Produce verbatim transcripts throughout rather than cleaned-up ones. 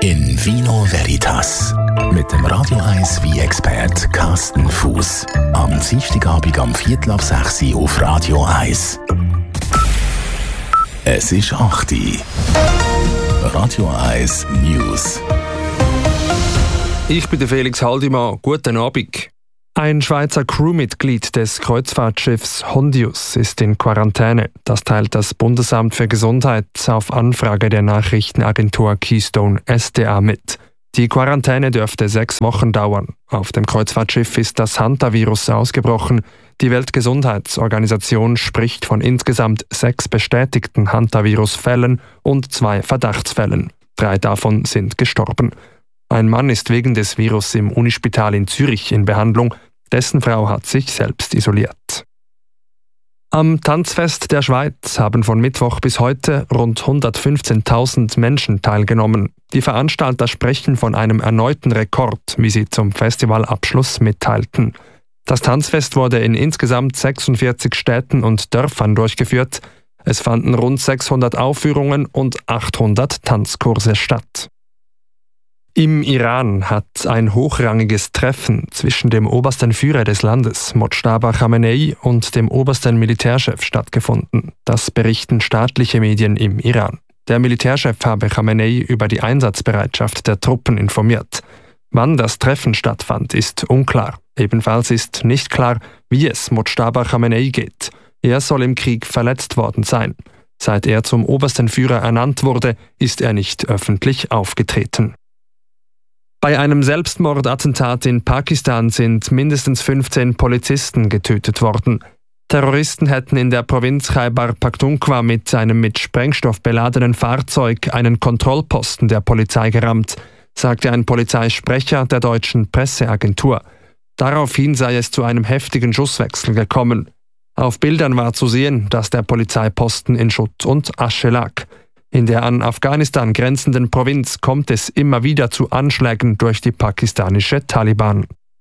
in Vino Veritas mit dem Radio eins Wein-Expert Carsten Fuß. Am Dienstagabend am Viertel ab sechs Uhr auf Radio eins. Es ist acht Uhr. Radio eins News. Ich bin der Felix Haldimann. Guten Abend. Ein Schweizer Crewmitglied des Kreuzfahrtschiffs Hondius ist in Quarantäne. Das teilt das Bundesamt für Gesundheit auf Anfrage der Nachrichtenagentur Keystone S D A mit. Die Quarantäne dürfte sechs Wochen dauern. Auf dem Kreuzfahrtschiff ist das Hantavirus ausgebrochen. Die Weltgesundheitsorganisation spricht von insgesamt sechs bestätigten Hantavirus-Fällen und zwei Verdachtsfällen. Drei davon sind gestorben. Ein Mann ist wegen des Virus im Unispital in Zürich in Behandlung. Dessen Frau hat sich selbst isoliert. Am Tanzfest der Schweiz haben von Mittwoch bis heute rund hundertfünfzehntausend Menschen teilgenommen. Die Veranstalter sprechen von einem erneuten Rekord, wie sie zum Festivalabschluss mitteilten. Das Tanzfest wurde in insgesamt sechsundvierzig Städten und Dörfern durchgeführt. Es fanden rund sechshundert Aufführungen und achthundert Tanzkurse statt. Im Iran hat ein hochrangiges Treffen zwischen dem obersten Führer des Landes, Mojtaba Khamenei, und dem obersten Militärchef stattgefunden. Das berichten staatliche Medien im Iran. Der Militärchef habe Khamenei über die Einsatzbereitschaft der Truppen informiert. Wann das Treffen stattfand, ist unklar. Ebenfalls ist nicht klar, wie es Mojtaba Khamenei geht. Er soll im Krieg verletzt worden sein. Seit er zum obersten Führer ernannt wurde, ist er nicht öffentlich aufgetreten. Bei einem Selbstmordattentat in Pakistan sind mindestens fünfzehn Polizisten getötet worden. Terroristen hätten in der Provinz Khyber Pakhtunkhwa mit einem mit Sprengstoff beladenen Fahrzeug einen Kontrollposten der Polizei gerammt, sagte ein Polizeisprecher der deutschen Presseagentur. Daraufhin sei es zu einem heftigen Schusswechsel gekommen. Auf Bildern war zu sehen, dass der Polizeiposten in Schutt und Asche lag. In der an Afghanistan grenzenden Provinz kommt es immer wieder zu Anschlägen durch die pakistanische Taliban.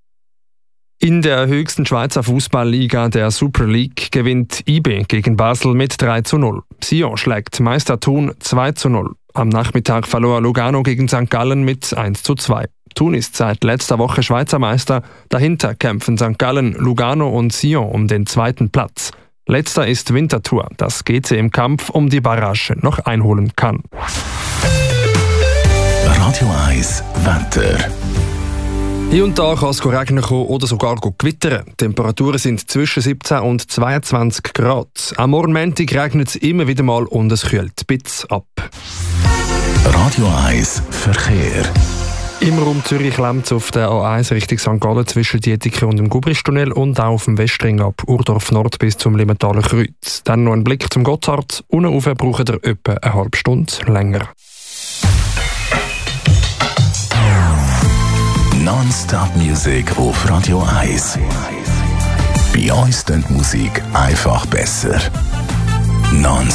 In der höchsten Schweizer Fußballliga, der Super League, gewinnt I B gegen Basel mit drei zu null. Sion schlägt Meister Thun zwei zu null. Am Nachmittag verlor Lugano gegen Sankt Gallen mit eins zu zwei. Thun ist seit letzter Woche Schweizer Meister. Dahinter kämpfen Sankt Gallen, Lugano und Sion um den zweiten Platz. Letzter ist Winterthur, das G C im Kampf um die Barrage noch einholen kann. Radio eins Wetter. Hier und da kann es regnen oder sogar gewittern. Die Temperaturen sind zwischen siebzehn und zweiundzwanzig Grad. Am Morgen Montag regnet es immer wieder mal und es kühlt ein bisschen ab. Radio eins Verkehr. Im Raum Zürich lämmt es auf der A eins Richtung Sankt Gallen zwischen Dietike und dem Gubristunnel und auch auf dem Westring ab Urdorf Nord bis zum Limmentaler Kreuz. Dann noch ein Blick zum Gotthard. Unten rauf braucht ihr etwa eine halbe Stunde länger. Non-Stop Music auf Radio eins. Bei uns klingt Musik einfach besser. Non-Stop.